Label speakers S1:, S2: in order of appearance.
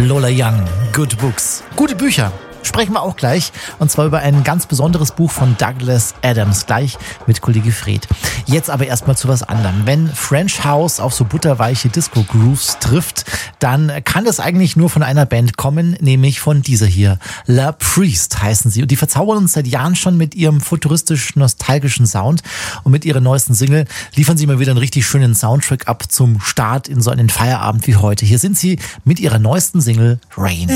S1: Lola Young, Good Books. Gute Bücher. Sprechen wir auch gleich. Und zwar über ein ganz besonderes Buch von Douglas Adams. Gleich mit Kollege Fred. Jetzt aber erstmal zu was anderem. Wenn French House auf so butterweiche Disco-Grooves trifft, dann kann das eigentlich nur von einer Band kommen, nämlich von dieser hier. La Priest heißen sie. Und die verzaubern uns seit Jahren schon mit ihrem futuristisch-nostalgischen Sound. Und mit ihrer neuesten Single liefern sie mal wieder einen richtig schönen Soundtrack ab zum Start in so einen Feierabend wie heute. Hier sind sie mit ihrer neuesten Single Rain.